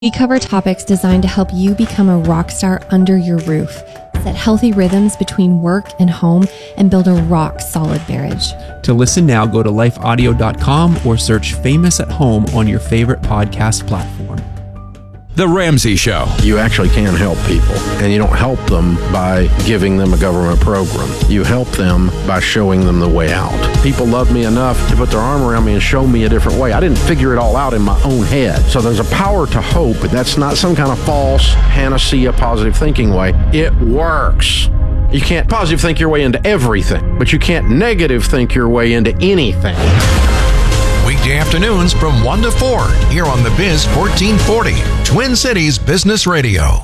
We cover topics designed to help you become a rock star under your roof, set healthy rhythms between work and home, and build a rock-solid marriage. To listen now, go to lifeaudio.com or search Famous at Home on your favorite podcast platform. The Ramsey Show. You actually can help people, and you don't help them by giving them a government program. You help them by showing them the way out. People love me enough to put their arm around me and show me a different way. I didn't figure it all out in my own head. So there's a power to hope, but that's not some kind of false panacea positive thinking way. It works. You can't positive think your way into everything, but you can't negative think your way into anything. Weekday afternoons from 1 to 4 here on The Biz 1440, Twin Cities Business Radio.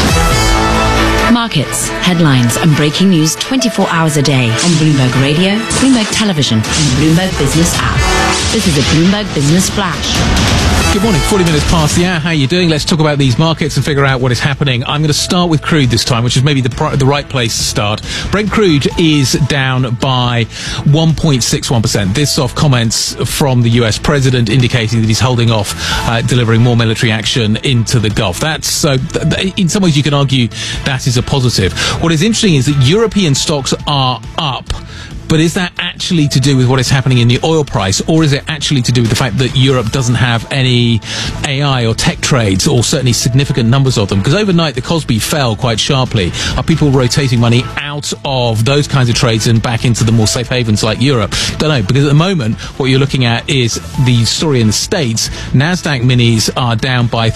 Markets, headlines, and breaking news 24 hours a day on Bloomberg Radio, Bloomberg Television, and Bloomberg Business app. This is a Bloomberg Business Flash. Good morning, 40 minutes past the hour. How are you doing? Let's talk about these markets and figure out what is happening. I'm going to start with crude this time, which is maybe the right place to start. Brent crude is down by 1.61%. This off comments from the US president indicating that he's holding off delivering more military action into the Gulf. That's in some ways you can argue that is a positive. What is interesting is that European stocks are up. But is that actually to do with what is happening in the oil price, or is it actually to do with the fact that Europe doesn't have any AI or tech trades, or certainly significant numbers of them? Because overnight the Kospi fell quite sharply. Are people rotating money out of those kinds of trades and back into the more safe havens like Europe? Don't know, because at the moment what you're looking at is the story in the States. NASDAQ minis are down by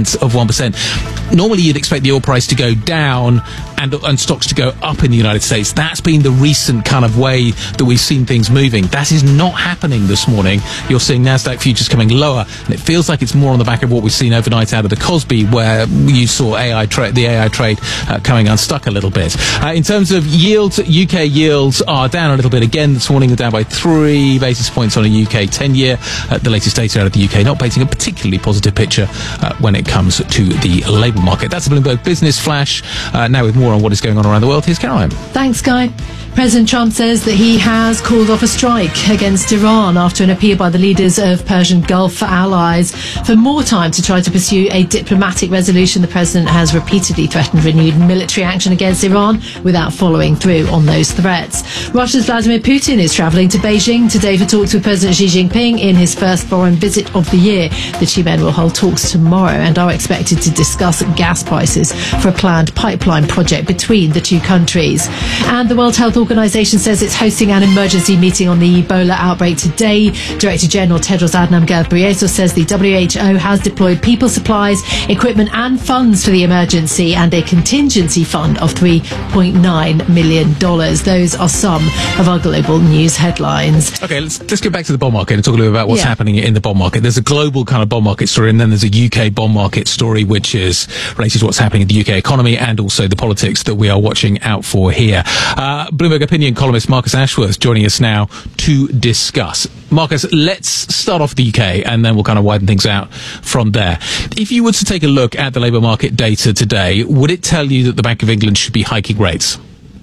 0.3%. Normally you'd expect the oil price to go down and stocks to go up in the United States. That's been the recent kind of way that we've seen things moving. That is not happening this morning. You're seeing NASDAQ futures coming lower, and it feels like it's more on the back of what we've seen overnight out of the Kospi, where you saw the AI trade coming unstuck a little bit. In terms of yields, UK yields are down a little bit again this morning. They're down by 3 basis points on a UK 10-year. The latest data out of the UK not painting a particularly positive picture when it comes to the labour market. That's a Bloomberg Business Flash. Now with more on what is going on around the world, here's Caroline. Thanks, Guy. President Trump says that he has called off a strike against Iran after an appeal by the leaders of Persian Gulf allies for more time to try to pursue a diplomatic resolution. The president has repeatedly threatened renewed military action against Iran without following through on those threats. Russia's Vladimir Putin is travelling to Beijing today for talks with President Xi Jinping in his first foreign visit of the year. The two men will hold talks tomorrow and are expected to discuss gas prices for a planned pipeline project between the two countries. And the World Health Organization says it's hosting an emergency meeting on the Ebola outbreak today. Director General Tedros Adhanom Ghebreyesus says the WHO has deployed people, supplies, equipment and funds for the emergency and a contingency fund of $3.9 million. Those are some of our global news headlines. Okay, let's get back to the bond market and talk a little bit about what's happening in the bond market. There's a global kind of bond market story, and then there's a UK bond market story, which is related to what's happening in the UK economy and also the politics that we are watching out for here. Bloomberg opinion columnist Marcus Ashworth joining us now to discuss. Marcus, let's start off the UK and then we'll kind of widen things out from there. If you were to take a look at the labour market data today, would it tell you that the Bank of England should be hiking rates?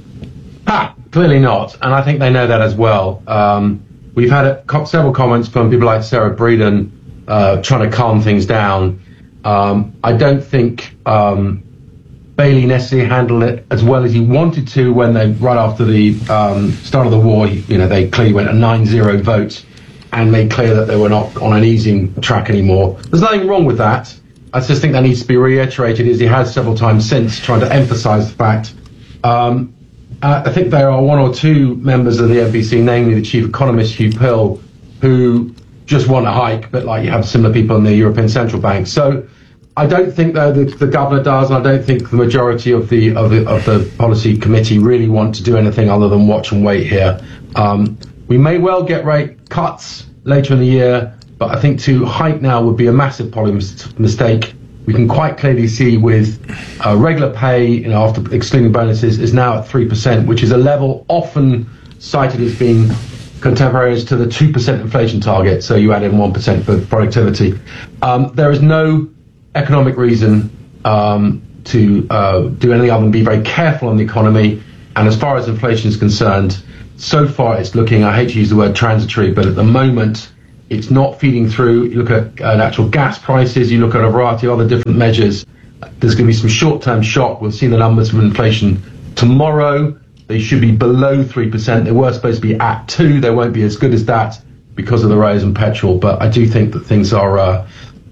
Clearly not, and I think they know that as well. We've had several comments from people like Sarah Breeden trying to calm things down. I don't think Bailey necessarily handled it as well as he wanted to when they, right after the start of the war, they clearly went a 9-0 vote and made clear that they were not on an easing track anymore. There's nothing wrong with that. I just think that needs to be reiterated, as he has several times since, trying to emphasise the fact. I think there are one or two members of the NBC, namely the chief economist, Hugh Pill, who just want a hike, but like you have similar people in the European Central Bank. So I don't think though the governor does, and I don't think the majority of the policy committee really want to do anything other than watch and wait here. We may well get rate cuts later in the year, but I think to hike now would be a massive policy mistake. We can quite clearly see with regular pay, after excluding bonuses, is now at 3%, which is a level often cited as being contemporaneous to the 2% inflation target. So you add in 1% for productivity. There is no economic reason to do anything other than be very careful on the economy. And as far as inflation is concerned, so far it's looking, I hate to use the word transitory, but at the moment It's not feeding through. You look at natural gas prices, you look at a variety of other different measures. There's going to be some short-term shock. We'll see the numbers from inflation tomorrow. They should be below 3%. They were supposed to be at 2%. They won't be as good as that because of the rise in petrol. But I do think that things are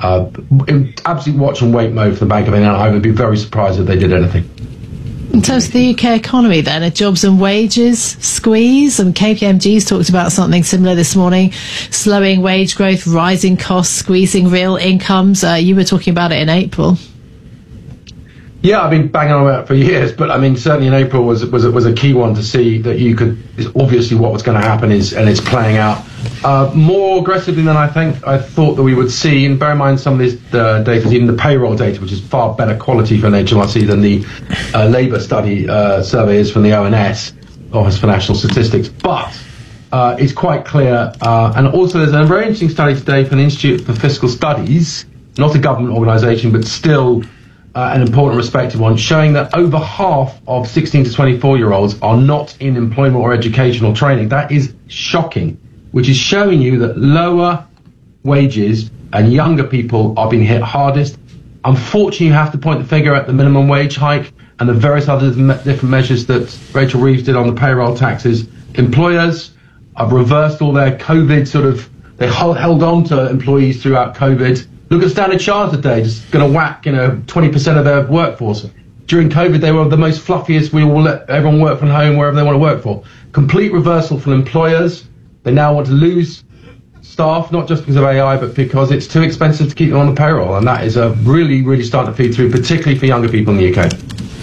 in absolute watch and wait mode for the Bank of England. I would be very surprised if they did anything. In terms of the UK economy then, a jobs and wages squeeze, and KPMG's talked about something similar this morning, slowing wage growth, rising costs, squeezing real incomes. You were talking about it in April. Yeah, I've been banging on about it for years, but I mean, certainly in April was a key one to see that you could. Obviously, what was going to happen is, and it's playing out more aggressively than I thought that we would see. And bear in mind, some of this data, even the payroll data, which is far better quality for an HMRC than the labour study survey is from the ONS, Office for National Statistics. But it's quite clear, and also there's a very interesting study today from the Institute for Fiscal Studies, not a government organisation, but still. An important respected one, showing that over half of 16 to 24-year-olds are not in employment or educational training. That is shocking, which is showing you that lower wages and younger people are being hit hardest. Unfortunately, you have to point the finger at the minimum wage hike and the various other different measures that Rachel Reeves did on the payroll taxes. Employers have reversed all their COVID they held on to employees throughout COVID. Look at Standard Chartered today, just going to whack, 20% of their workforce. During COVID, they were the most fluffiest. We will let everyone work from home wherever they want to work for. Complete reversal from employers. They now want to lose staff, not just because of AI, but because it's too expensive to keep them on the payroll. And that is really, really starting to feed through, particularly for younger people in the UK.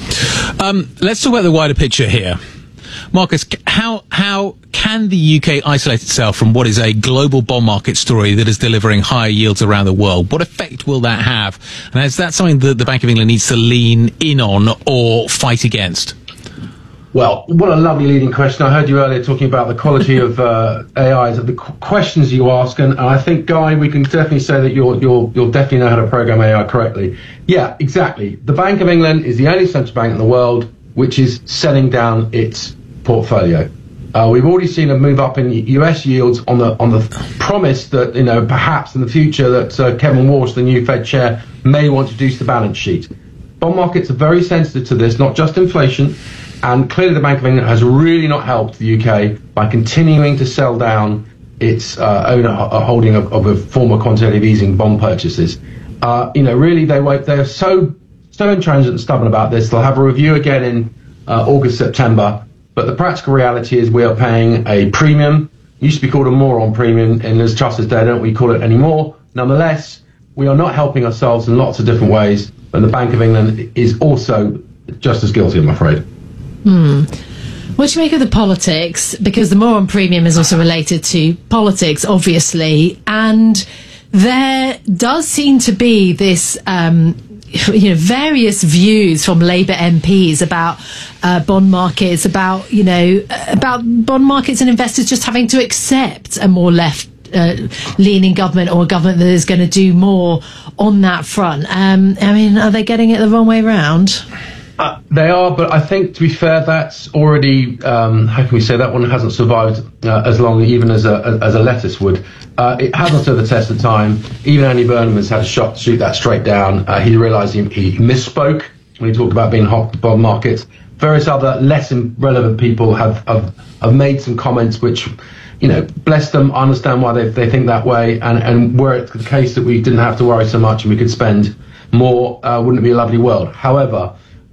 Let's talk about the wider picture here. Marcus, how can the UK isolate itself from what is a global bond market story that is delivering higher yields around the world? What effect will that have? And is that something that the Bank of England needs to lean in on or fight against? Well, what a lovely leading question. I heard you earlier talking about the quality of AIs, the questions you ask, and I think, Guy, we can definitely say that you'll definitely know how to program AI correctly. Yeah, exactly. The Bank of England is the only central bank in the world which is selling down its portfolio. We've already seen a move up in US yields on the promise that perhaps in the future that Kevin Walsh, the new Fed chair, may want to reduce the balance sheet. Bond markets are very sensitive to this, not just inflation, and clearly the Bank of England has really not helped the UK by continuing to sell down its holding of a former quantitative easing bond purchases. Really they're so intransigent and stubborn about this. They'll have a review again in August, September. But the practical reality is we are paying a premium. It used to be called a moron premium in Liz Truss's day. Don't we call it anymore? Nonetheless, we are not helping ourselves in lots of different ways. And the Bank of England is also just as guilty, I'm afraid. What do you make of the politics? Because the moron premium is also related to politics, obviously. And there does seem to be this various views from Labour MPs about bond markets, about bond markets and investors just having to accept a more left-leaning government, or a government that is going to do more on that front. Are they getting it the wrong way round? They are, but I think, to be fair, that's already, how can we say, that one hasn't survived as long, even as a lettuce would. It hasn't stood the test of time. Even Andy Burnham has had a shot to shoot that straight down. He realised he misspoke when he talked about being hot bond markets. Various other less relevant people have made some comments which, bless them. I understand why they think that way. And were it the case that we didn't have to worry so much and we could spend more, wouldn't it be a lovely world? However,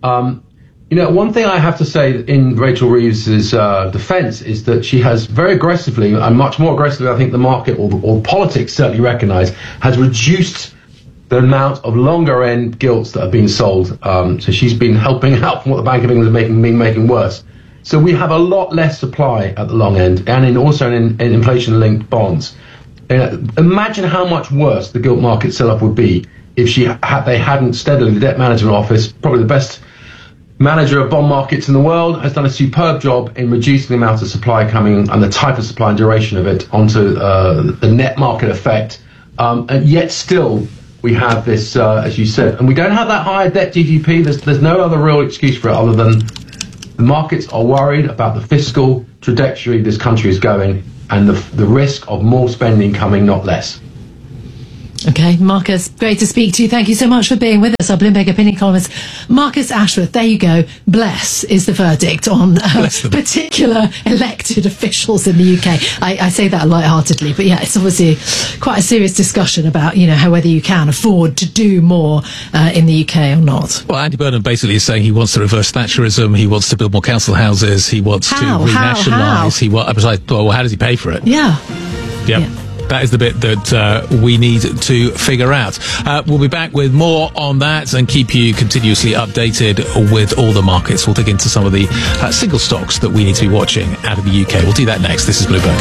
one thing I have to say in Rachel Reeves' defence is that she has very aggressively, and much more aggressively, I think the market or politics certainly recognise, has reduced the amount of longer end gilts that have been sold. So she's been helping out from what the Bank of England has been making worse. So we have a lot less supply at the long end, and also in inflation-linked bonds. Imagine how much worse the gilt market sell-off would be if they hadn't steadily, the debt management office, probably the best manager of bond markets in the world, has done a superb job in reducing the amount of supply coming and the type of supply and duration of it onto the net market effect. And yet still we have this, as you said, and we don't have that higher debt GDP. There's no other real excuse for it other than the markets are worried about the fiscal trajectory this country is going. and the risk of more spending coming, not less. Okay, Marcus, great to speak to you. Thank you so much for being with us, our Bloomberg opinion columnist, Marcus Ashworth. There you go. Bless is the verdict on particular elected officials in the UK. I say that lightheartedly, but yeah, it's obviously quite a serious discussion about, how whether you can afford to do more in the UK or not. Well, Andy Burnham basically is saying he wants to reverse Thatcherism, he wants to build more council houses, he wants to renationalise. Well, how does he pay for it? Yeah. That is the bit that we need to figure out. We'll be back with more on that and keep you continuously updated with all the markets. We'll dig into some of the single stocks that we need to be watching out of the UK. We'll do that next. This is Bloomberg.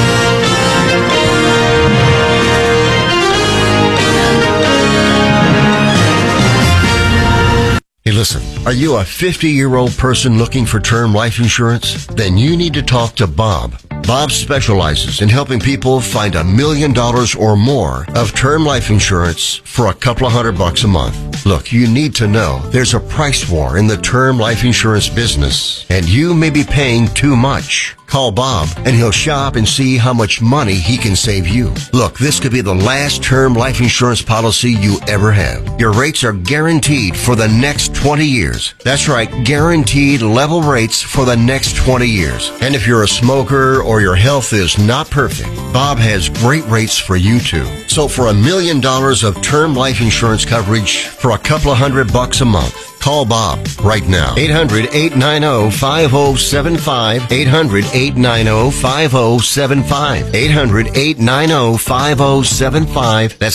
Hey, listen, are you a 50-year-old person looking for term life insurance? Then you need to talk to Bob. Bob specializes in helping people find $1 million or more of term life insurance for a couple of $100 a month. Look, you need to know there's a price war in the term life insurance business, and you may be paying too much. Call Bob, and he'll shop and see how much money he can save you. Look, this could be the last term life insurance policy you ever have. Your rates are guaranteed for the next 20 years. That's right, guaranteed level rates for the next 20 years. And if you're a smoker or your health is not perfect, Bob has great rates for you too. So for $1 million of term life insurance coverage for a couple of $100 a month, call Bob right now. 800-890-5075. 800-890-5075. 800-890-5075. That's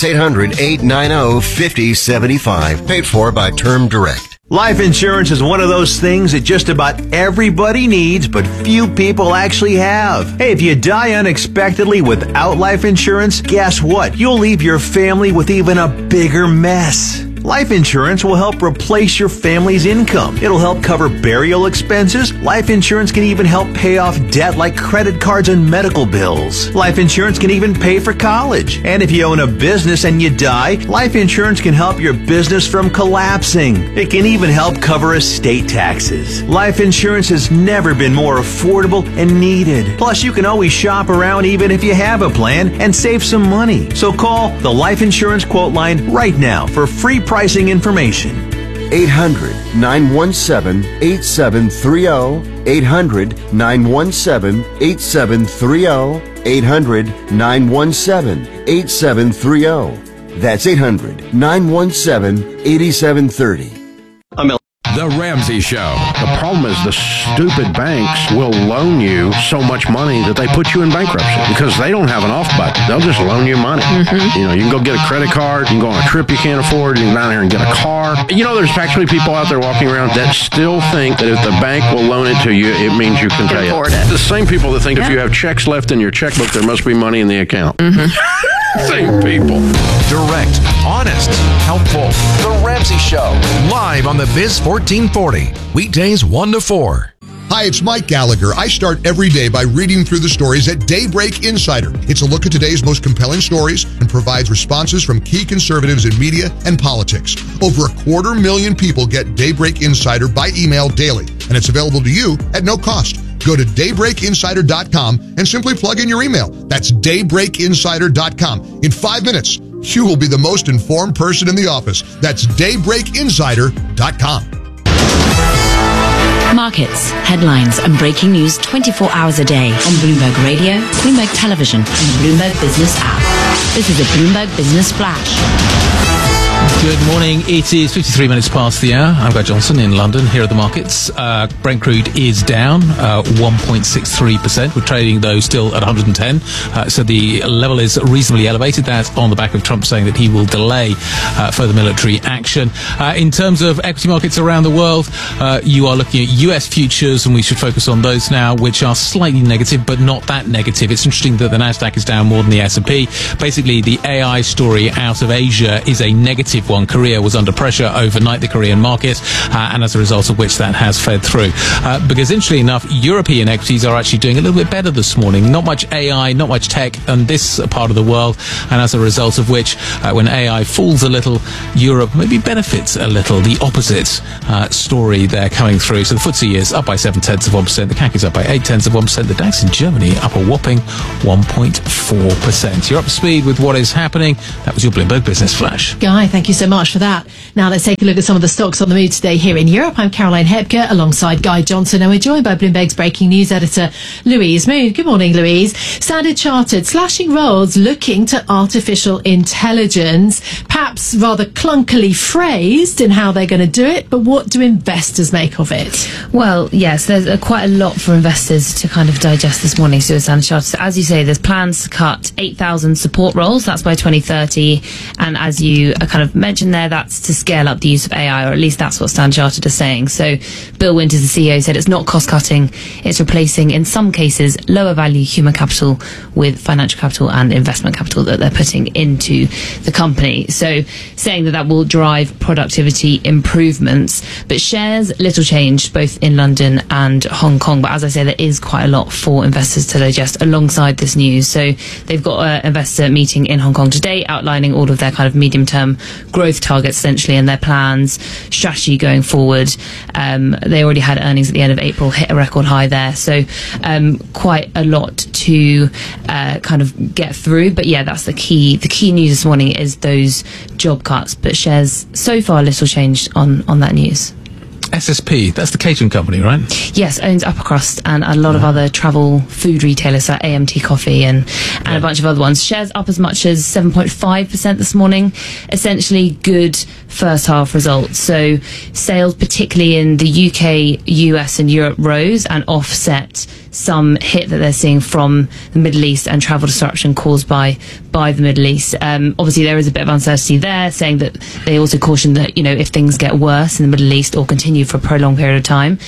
800-890-5075. Paid for by Term Direct. Life insurance is one of those things that just about everybody needs, but few people actually have. Hey, if you die unexpectedly without life insurance, guess what? You'll leave your family with even a bigger mess. Life insurance will help replace your family's income. It'll help cover burial expenses. Life insurance can even help pay off debt like credit cards and medical bills. Life insurance can even pay for college. And if you own a business and you die, life insurance can help your business from collapsing. It can even help cover estate taxes. Life insurance has never been more affordable and needed. Plus, you can always shop around even if you have a plan and save some money. So call the Life Insurance Quote Line right now for free pricing information. 800-917-8730. 800-917-8730. 800-917-8730. That's 800-917-8730. The Ramsey Show. The problem is the stupid banks will loan you so much money that they put you in bankruptcy because they don't have an off button. They'll just loan you money. Mm-hmm. You can go get a credit card. You can go on a trip you can't afford. You can go down here and get a car. There's actually people out there walking around that still think that if the bank will loan it to you, it means you can pay it. The same people that think if you have checks left in your checkbook, there must be money in the account. Mm-hmm. Same people. Direct, honest, helpful. The Ramsey Show. Live on the Biz 1440. Weekdays 1 to 4. Hi, it's Mike Gallagher. I start every day by reading through the stories at Daybreak Insider. It's a look at today's most compelling stories and provides responses from key conservatives in media and politics. Over 250,000 people get Daybreak Insider by email daily, and it's available to you at no cost. Go to daybreakinsider.com and simply plug in your email. That's daybreakinsider.com. In 5 minutes, you will be the most informed person in the office. That's daybreakinsider.com. Markets, headlines, and breaking news 24 hours a day on Bloomberg Radio, Bloomberg Television, and Bloomberg Business app. This is a Bloomberg Business Flash. Good morning. It is 53 minutes past the hour. I'm Guy Johnson in London. Here are the markets. Brent crude is down 1.63%. We're trading, though, still at 110. So the level is reasonably elevated. That's on the back of Trump saying that he will delay further military action. In terms of equity markets around the world, you are looking at US futures, and we should focus on those now, which are slightly negative, but not that negative. It's interesting that the Nasdaq is down more than the S&P. Basically, the AI story out of Asia is a negative one. one. Korea was under pressure overnight, the Korean market, and as a result of which that has fed through. Because interestingly enough, European equities are actually doing a little bit better this morning. Not much AI, not much tech in this part of the world, and as a result of which, when AI falls a little, Europe maybe benefits a little. The opposite story there coming through. So the FTSE is up by 0.7%, the CAC is up by 0.8%, the DAX in Germany up a whopping 1.4%. You're up to speed with what is happening. That was your Bloomberg Business Flash. Guy, thank you so much for that. Now let's take a look at some of the stocks on the move today here in Europe. I'm Caroline Hepker alongside Guy Johnson, and we're joined by Bloomberg's breaking news editor Louise Moon. Good morning, Louise. Standard Chartered slashing rolls, looking to artificial intelligence, perhaps rather clunkily phrased in how they're going to do it, but what do investors make of it? Well, yes, there's quite a lot for investors to kind of digest this morning, so Standard Chartered. So as you say, there's plans to cut 8,000 support roles, that's by 2030, and as you kind of mentioned there, that's to scale up the use of AI, or at least that's what Standard Chartered are saying. So Bill Winters, the CEO, said it's not cost cutting, it's replacing, in some cases, lower value human capital with financial capital and investment capital that they're putting into the company. So saying that will drive productivity improvements, but shares little changed both in London and Hong Kong. But as I say, there is quite a lot for investors to digest alongside this news. So they've got an investor meeting in Hong Kong today outlining all of their kind of medium-term growth targets essentially and their plans, strategy going forward. They already had earnings at the end of April, hit a record high there. So quite a lot to kind of get through. But yeah, that's the key. The key news this morning is those job cuts, but shares so far little changed on that news. SSP, that's the catering company, right? Yes, owns Upper Crust and a lot of other travel food retailers like AMT Coffee and a bunch of other ones. Shares up as much as 7.5% this morning. Essentially good first half results. So sales, particularly in the UK, US and Europe, rose and offset some hit that they're seeing from the Middle East and travel disruption caused by the Middle East. Obviously, there is a bit of uncertainty there, saying that they also caution that, if things get worse in the Middle East or continue for a prolonged period of time,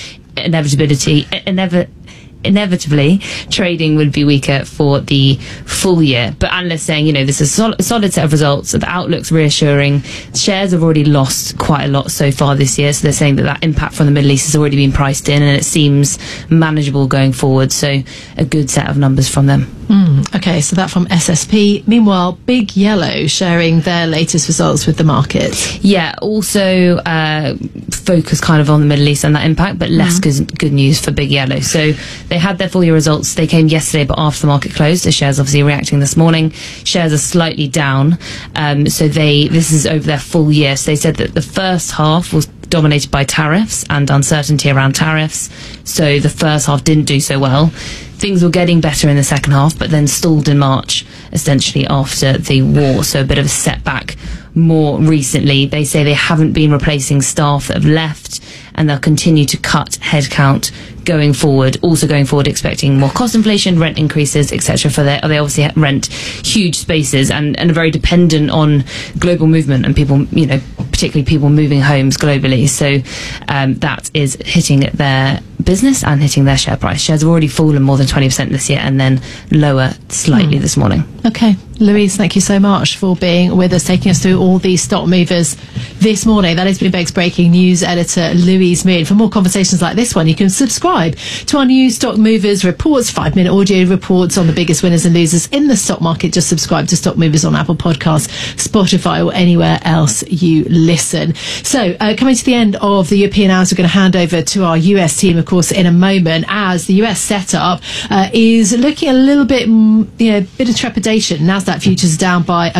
inevitably trading would be weaker for the full year. But analysts saying, this is a solid set of results, the outlook's reassuring. Shares have already lost quite a lot so far this year, so they're saying that impact from the Middle East has already been priced in and it seems manageable going forward. So a good set of numbers from them. Okay, so that from SSP. Meanwhile, Big Yellow sharing their latest results with the market. Yeah, also focus kind of on the Middle East and that impact, but less good news for Big Yellow. So they had their full year results. They came yesterday, but after the market closed. The shares obviously reacting this morning. Shares are slightly down. So this is over their full year. So they said that the first half was dominated by tariffs and uncertainty around tariffs. So the first half didn't do so well. Things were getting better in the second half, but then stalled in March, essentially after the war. So a bit of a setback more recently. They say they haven't been replacing staff that have left, and they'll continue to cut headcount going forward. Also going forward, expecting more cost inflation, rent increases, etc. They obviously rent huge spaces and are very dependent on global movement and people, particularly people moving homes globally. So that is hitting their business and hitting their share price. Shares have already fallen more than 20% this year and then lower slightly this morning. Okay, Louise, thank you so much for being with us, taking us through all these stock movers this morning. That is Bloomberg's breaking news editor Louise Moon. For more conversations like this one, you can subscribe to our new Stock Movers reports, 5-minute audio reports on the biggest winners and losers in the stock market. Just subscribe to Stock Movers on Apple Podcasts, Spotify or anywhere else you listen. So coming to the end of the European hours, we're going to hand over to our US team, of course, in a moment, as the US setup is looking a little bit, bit of trepidation. Nasdaq futures down by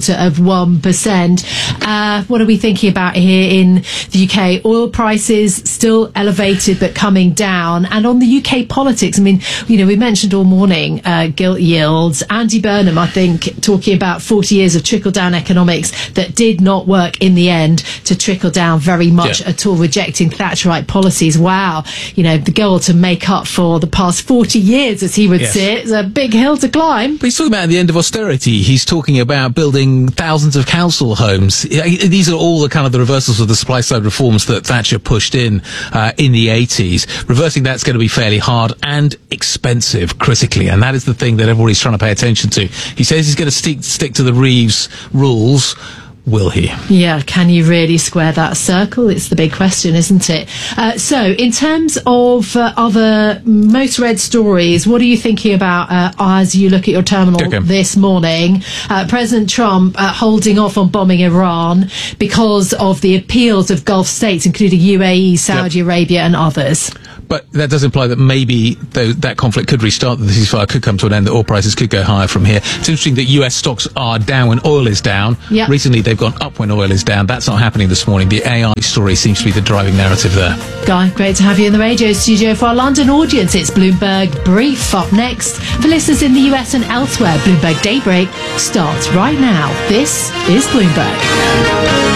0.25%. What are we thinking about here in the UK? Oil prices still elevated but coming down. And on the UK politics, we mentioned all morning gilt yields. Andy Burnham, I think, talking about 40 years of trickle-down economics that did not work in the end to trickle down very much at all, rejecting Thatcherite policies. Wow. The goal to make up for the past 40 years, as he would say it, is a big hill to climb. But he's talking about the end of austerity. He's talking about building thousands of council homes. These are all the kind of the reversals of the supply side reforms that Thatcher pushed in the 80s. Reversing that's going to be fairly hard and expensive, critically, and that is the thing that everybody's trying to pay attention to. He says he's going to stick to the Reeves rules. will he? Yeah, can you really square that circle? It's the big question, isn't it? So, in terms of other motor-ed stories, what are you thinking about as you look at your terminal this morning? President Trump holding off on bombing Iran because of the appeals of Gulf states, including UAE, Saudi Arabia, and others. But that does imply that maybe that conflict could restart, that the ceasefire could come to an end, that oil prices could go higher from here. It's interesting that US stocks are down when oil is down. Yep. Recently, they've gone up when oil is down. That's not happening this morning. The AI story seems to be the driving narrative there. Guy, great to have you in the radio studio. For our London audience, it's Bloomberg Brief up next. For listeners in the US and elsewhere, Bloomberg Daybreak starts right now. This is Bloomberg.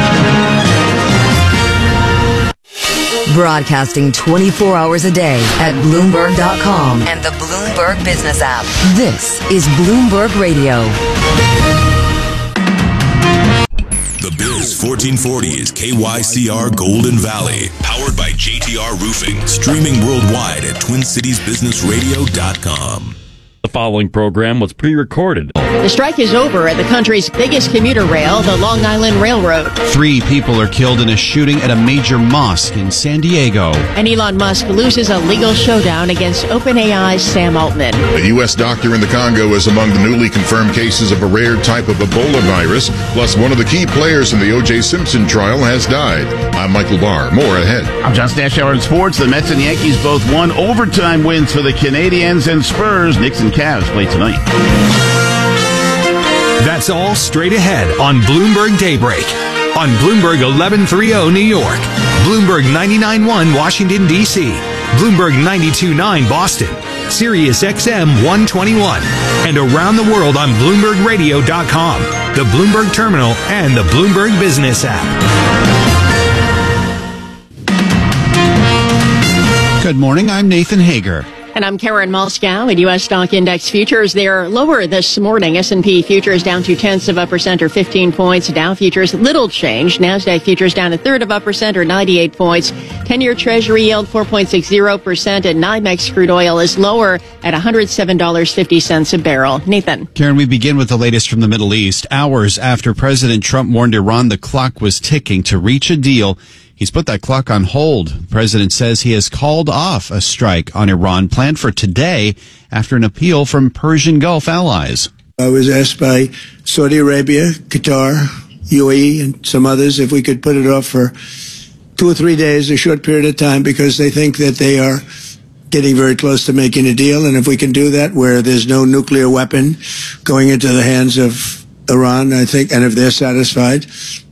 Broadcasting 24 hours a day at Bloomberg.com and the Bloomberg Business app. This is Bloomberg Radio. The Biz 1440 is KYCR Golden Valley, powered by JTR Roofing, streaming worldwide at TwinCitiesBusinessRadio.com. The following program was pre-recorded. The strike is over at the country's biggest commuter rail, the Long Island Railroad. 3 people are killed in a shooting at a major mosque in San Diego. And Elon Musk loses a legal showdown against OpenAI's Sam Altman. A U.S. doctor in the Congo is among the newly confirmed cases of a rare type of Ebola virus. Plus, one of the key players in the O.J. Simpson trial has died. I'm Michael Barr. More ahead. I'm John Stashower in sports. The Mets and Yankees both won overtime wins for the Canadiens and Spurs. Knicks and Cavs play tonight. That's all straight ahead on Bloomberg Daybreak. On Bloomberg 1130 New York, Bloomberg 99.1 Washington, D.C., Bloomberg 92.9 Boston, Sirius XM 121, and around the world on BloombergRadio.com, the Bloomberg Terminal, and the Bloomberg Business app. Good morning, I'm Nathan Hager. And I'm Karen Moscow. At U.S. stock index futures, they're lower this morning. S&P futures down 0.2% or 15 points. Dow futures, little change. NASDAQ futures down 0.3% or 98 points. 10-year Treasury yield 4.60%. And NYMEX crude oil is lower at $107.50 a barrel. Nathan. Karen, we begin with the latest from the Middle East. Hours after President Trump warned Iran the clock was ticking to reach a deal, he's put that clock on hold. The president says he has called off a strike on Iran planned for today after an appeal from Persian Gulf allies. I was asked by Saudi Arabia, Qatar, UAE, and some others if we could put it off for 2 or 3 days, a short period of time, because they think that they are getting very close to making a deal. And if we can do that where there's no nuclear weapon going into the hands of Iran, I think, and if they're satisfied,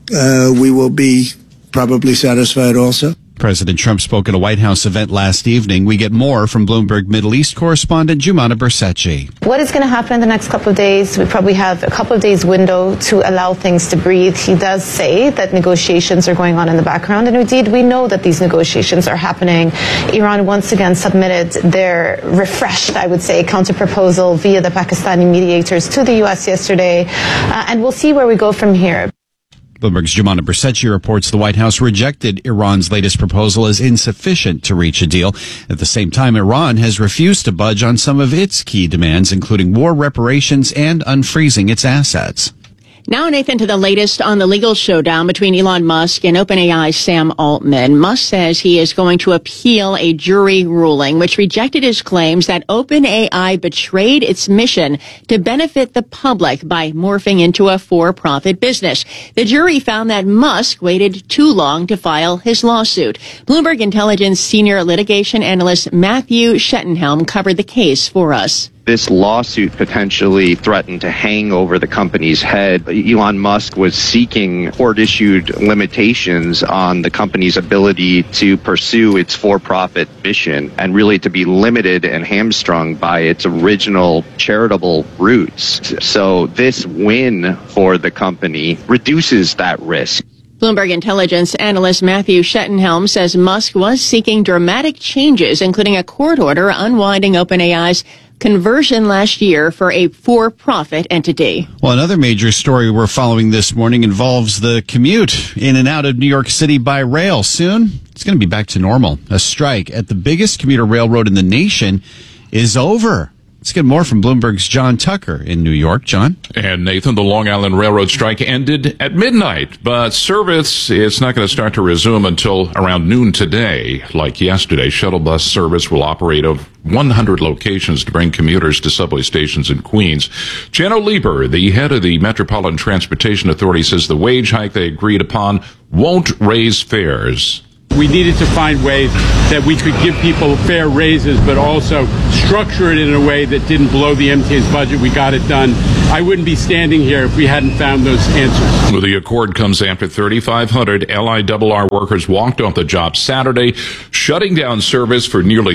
we will be probably satisfied also. President Trump spoke at a White House event last evening. We get more from Bloomberg Middle East correspondent Jumana Bersecci. What is going to happen in the next couple of days? We probably have a couple of days window to allow things to breathe. He does say that negotiations are going on in the background, and indeed we know that these negotiations are happening. Iran once again submitted their refreshed, I would say, counter-proposal via the Pakistani mediators to the U.S. yesterday, and we'll see where we go from here. Bloomberg's Jumana Bersecci reports the White House rejected Iran's latest proposal as insufficient to reach a deal. At the same time, Iran has refused to budge on some of its key demands, including war reparations and unfreezing its assets. Now, Nathan, to the latest on the legal showdown between Elon Musk and OpenAI's Sam Altman. Musk says he is going to appeal a jury ruling which rejected his claims that OpenAI betrayed its mission to benefit the public by morphing into a for-profit business. The jury found that Musk waited too long to file his lawsuit. Bloomberg Intelligence senior litigation analyst Matthew Schettenhelm covered the case for us. This lawsuit potentially threatened to hang over the company's head. Elon Musk was seeking court-issued limitations on the company's ability to pursue its for-profit mission and really to be limited and hamstrung by its original charitable roots. So this win for the company reduces that risk. Bloomberg Intelligence analyst Matthew Schettenhelm says Musk was seeking dramatic changes, including a court order unwinding OpenAI's conversion last year for a for-profit entity. Well, another major story we're following this morning involves the commute in and out of New York City by rail. Soon, it's going to be back to normal. A strike at the biggest commuter railroad in the nation is over. Let's get more from Bloomberg's John Tucker in New York. John? And Nathan, the Long Island Railroad strike ended at midnight, but service is not going to start to resume until around noon today. Like yesterday, shuttle bus service will operate of 100 locations to bring commuters to subway stations in Queens. Jano Lieber, the head of the Metropolitan Transportation Authority, says the wage hike they agreed upon won't raise fares. We needed to find ways that we could give people fair raises, but also structure it in a way that didn't blow the MTA's budget. We got it done. I wouldn't be standing here if we hadn't found those answers. Well, the accord comes after 3,500 LIRR workers walked off the job Saturday, shutting down service for nearly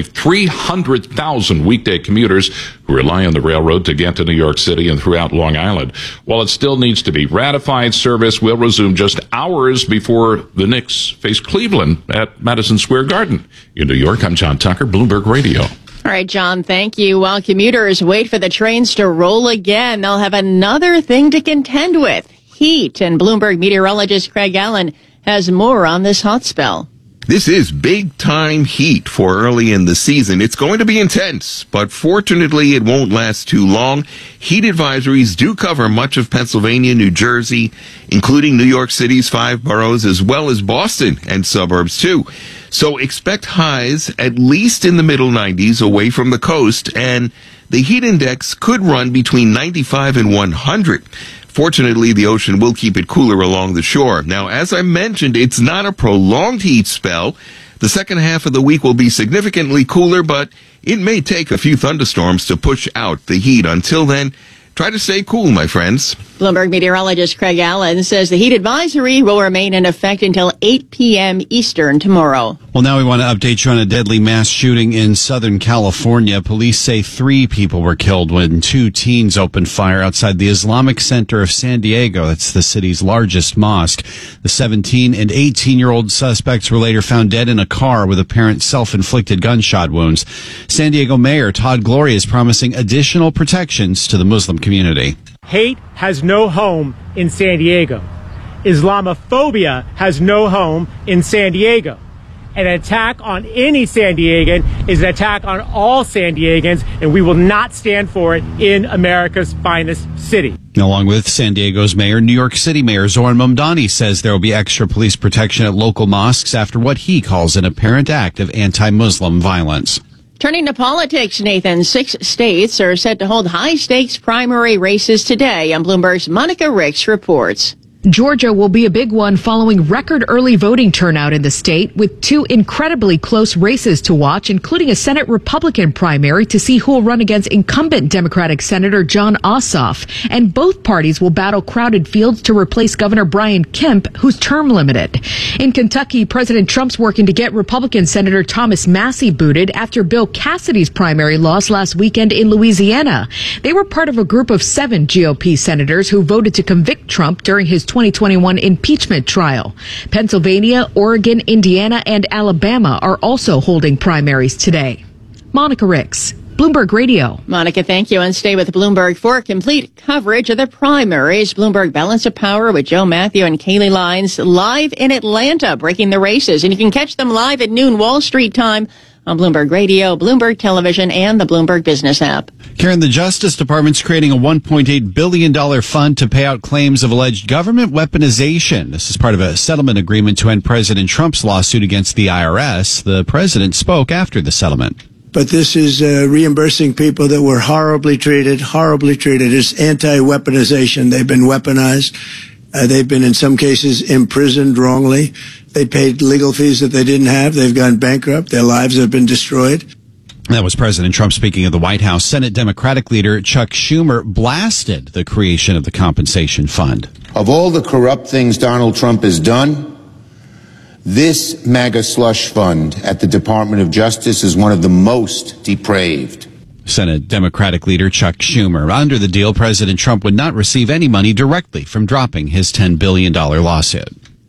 300,000 weekday commuters who rely on the railroad to get to New York City and throughout Long Island. While it still needs to be ratified, service will resume just hours before the Knicks face Cleveland at Madison Square Garden. In New York, I'm John Tucker, Bloomberg Radio. All right, John, thank you. While commuters wait for the trains to roll again, they'll have another thing to contend with: heat. And Bloomberg meteorologist Craig Allen has more on this hot spell. This is big-time heat for early in the season. It's going to be intense, but fortunately it won't last too long. Heat advisories do cover much of Pennsylvania, New Jersey, including New York City's 5 boroughs, as well as Boston and suburbs, too. So expect highs at least in the middle 90s away from the coast, and the heat index could run between 95 and 100. Fortunately, the ocean will keep it cooler along the shore. Now, as I mentioned, it's not a prolonged heat spell. The second half of the week will be significantly cooler, but it may take a few thunderstorms to push out the heat. Until then, try to stay cool, my friends. Bloomberg meteorologist Craig Allen says the heat advisory will remain in effect until 8 p.m. Eastern tomorrow. Well, now we want to update you on a deadly mass shooting in Southern California. Police say 3 people were killed when 2 teens opened fire outside the Islamic Center of San Diego. That's the city's largest mosque. The 17 and 18-year-old suspects were later found dead in a car with apparent self-inflicted gunshot wounds. San Diego Mayor Todd Gloria is promising additional protections to the Muslim community. Hate has no home in San Diego. Islamophobia has no home in San Diego. An attack on any San Diegan is an attack on all San Diegans, and we will not stand for it in America's finest city. Along with San Diego's mayor, New York City Mayor Zohran Mamdani says there will be extra police protection at local mosques after what he calls an apparent act of anti-Muslim violence. Turning to politics, Nathan, 6 states are set to hold high-stakes primary races today. On Bloomberg's Monica Ricks reports. Georgia will be a big one following record early voting turnout in the state, with 2 incredibly close races to watch, including a Senate Republican primary to see who will run against incumbent Democratic Senator Jon Ossoff. And both parties will battle crowded fields to replace Governor Brian Kemp, who's term limited. In Kentucky, President Trump's working to get Republican Senator Thomas Massie booted after Bill Cassidy's primary loss last weekend in Louisiana. They were part of a group of 7 GOP senators who voted to convict Trump during his 2021 impeachment trial. Pennsylvania, Oregon, Indiana, and Alabama are also holding primaries today. Monica Ricks, Bloomberg Radio. Monica, thank you. And stay with Bloomberg for complete coverage of the primaries. Bloomberg Balance of Power with Joe Matthew and Kaylee Lines live in Atlanta, breaking the races. And you can catch them live at noon Wall Street time on Bloomberg Radio, Bloomberg Television, and the Bloomberg Business app. Karen, the Justice Department's creating a $1.8 billion fund to pay out claims of alleged government weaponization. This is part of a settlement agreement to end President Trump's lawsuit against the IRS. The president spoke after the settlement. But this is reimbursing people that were horribly treated. It's anti-weaponization. They've been weaponized. They've been, in some cases, imprisoned wrongly. They paid legal fees that they didn't have. They've gone bankrupt. Their lives have been destroyed. That was President Trump speaking at the White House. Senate Democratic leader Chuck Schumer blasted the creation of the compensation fund. Of all the corrupt things Donald Trump has done, this MAGA slush fund at the Department of Justice is one of the most depraved. Senate Democratic leader Chuck Schumer. Under the deal, President Trump would not receive any money directly from dropping his $10 billion lawsuit.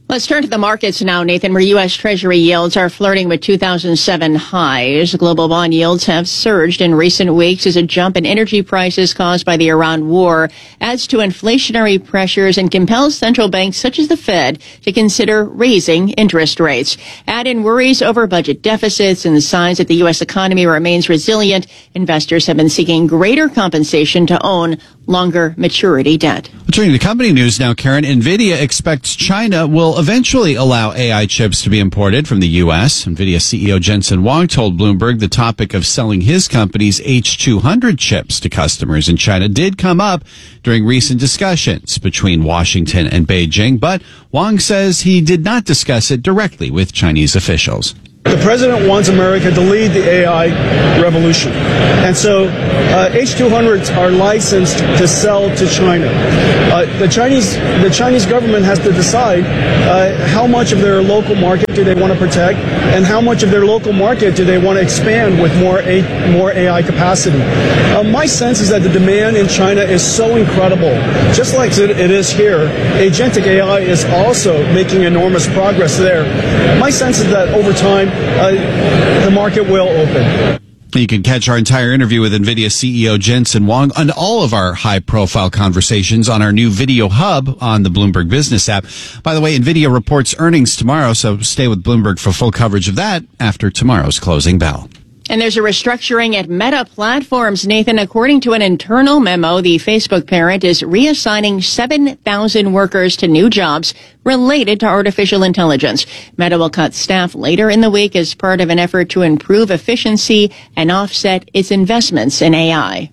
Let's turn to the markets now, Nathan, where U.S. Treasury yields are flirting with 2007 highs. Global bond yields have surged in recent weeks as a jump in energy prices caused by the Iran war adds to inflationary pressures and compels central banks such as the Fed to consider raising interest rates. Add in worries over budget deficits and the signs that the U.S. economy remains resilient. Investors have been seeking greater compensation to own longer maturity debt. Turning to company news now, Karen. NVIDIA expects China will eventually allow AI chips to be imported from the U.S. NVIDIA CEO Jensen Huang told Bloomberg the topic of selling his company's H200 chips to customers in China did come up during recent discussions between Washington and Beijing, but Huang says he did not discuss it directly with Chinese officials. The president wants America to lead the AI revolution. And so H200s are licensed to sell to China. The Chinese government has to decide how much of their local market do they want to protect and how much of their local market do they want to expand with more AI capacity. My sense is that the demand in China is so incredible. Just like it is here, agentic AI is also making enormous progress there. My sense is that over time, the market will open. You can catch our entire interview with NVIDIA CEO Jensen Huang and all of our high-profile conversations on our new video hub on the Bloomberg Business app. By the way, NVIDIA reports earnings tomorrow, so stay with Bloomberg for full coverage of that after tomorrow's closing bell. And there's a restructuring at Meta Platforms, Nathan. According to an internal memo, the Facebook parent is reassigning 7,000 workers to new jobs related to artificial intelligence. Meta will cut staff later in the week as part of an effort to improve efficiency and offset its investments in AI.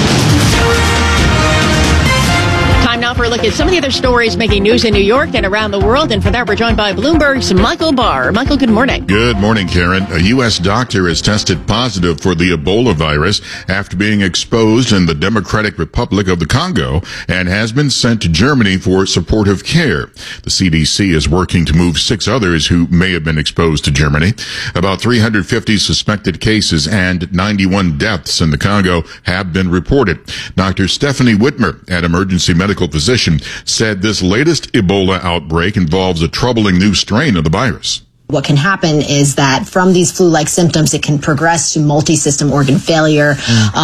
Time now for a look at some of the other stories making news in New York and around the world. And for that, we're joined by Bloomberg's Michael Barr. Michael, good morning. Good morning, Karen. A U.S. doctor has tested positive for the Ebola virus after being exposed in the Democratic Republic of the Congo and has been sent to Germany for supportive care. The CDC is working to move 6 others who may have been exposed to Germany. About 350 suspected cases and 91 deaths in the Congo have been reported. Dr. Stephanie Whitmer at Emergency Medical Physician said this latest Ebola outbreak involves a troubling new strain of the virus. What can happen is that from these flu-like symptoms, it can progress to multi-system organ failure,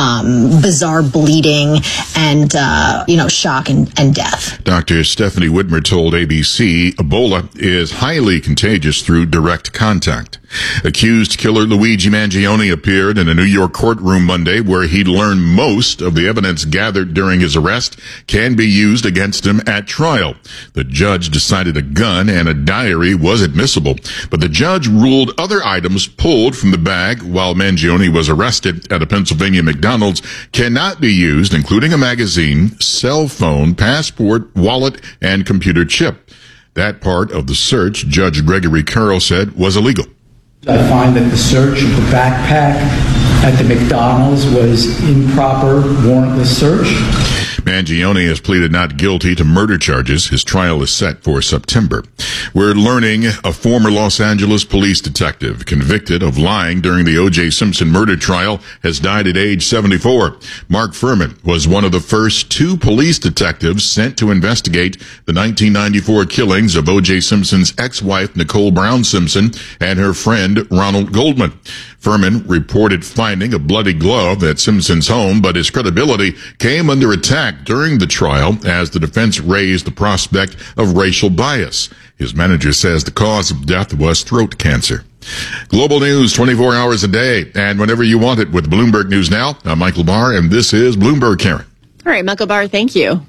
bizarre bleeding, and, shock and death. Dr. Stephanie Whitmer told ABC Ebola is highly contagious through direct contact. Accused killer Luigi Mangione appeared in a New York courtroom Monday where he learned most of the evidence gathered during his arrest can be used against him at trial. The judge decided a gun and a diary was admissible, but the judge ruled other items pulled from the bag while Mangione was arrested at a Pennsylvania McDonald's cannot be used, including a magazine, cell phone, passport, wallet, and computer chip. That part of the search, Judge Gregory Carroll said, was illegal. I find that the search of the backpack at the McDonald's was improper, warrantless search. Mangione has pleaded not guilty to murder charges. His trial is set for September. We're learning a former Los Angeles police detective convicted of lying during the O.J. Simpson murder trial has died at age 74. Mark Furman was one of the first 2 police detectives sent to investigate the 1994 killings of O.J. Simpson's ex-wife, Nicole Brown Simpson, and her friend, Ronald Goldman. Furman reported finding a bloody glove at Simpson's home, but his credibility came under attack during the trial as the defense raised the prospect of racial bias. His manager says the cause of death was throat cancer. Global news 24 hours a day and whenever you want it with Bloomberg News Now. I'm Michael Barr, and this is Bloomberg, Karen. All right, Michael Barr, thank you.